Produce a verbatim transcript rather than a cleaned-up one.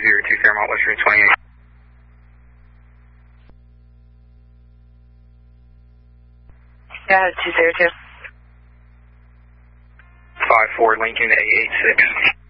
zero two Fairmont, Western twenty-eight. Yeah, two zero two. five four Lincoln A eight six.